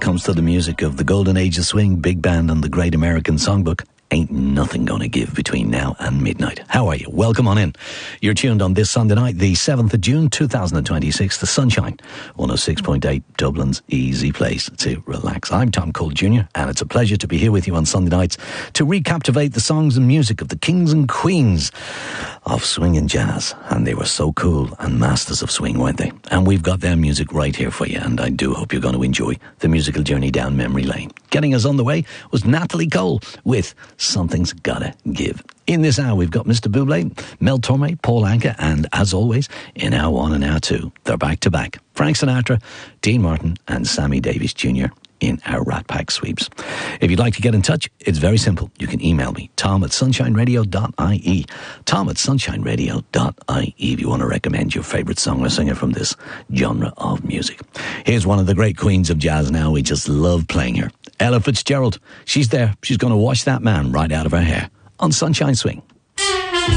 comes to the music of the Golden Age of Swing, Big Band and the Great American Songbook, ain't nothing going to give between now and midnight. How are you? Welcome on in. You're tuned on this Sunday night, the 7th of June 2026, the Sunshine 106.8, Dublin's easy place to relax. I'm Tom Cole Jr. and it's a pleasure to be here with you on Sunday nights to recaptivate the songs and music of the kings and queens of swing and jazz. And they were so cool and masters of swing, weren't they? And we've got their music right here for you, and I do hope you're going to enjoy the musical journey down memory lane. Getting us on the way was Natalie Cole with Something's Gotta Give. In this hour, we've got Mr. Bublé, Mel Torme, Paul Anka, and as always, in hour one and hour two, they're back to back. Frank Sinatra, Dean Martin, and Sammy Davis Jr. in our Rat Pack sweeps. If you'd like to get in touch, it's very simple. You can email me, tom@sunshineradio.ie, tom@sunshineradio.ie, if you want to recommend your favourite song or singer from this genre of music. Here's one of the great queens of jazz now. We just love playing her. Ella Fitzgerald. She's there. She's going to wash that man right out of her hair on Sunshine Swing.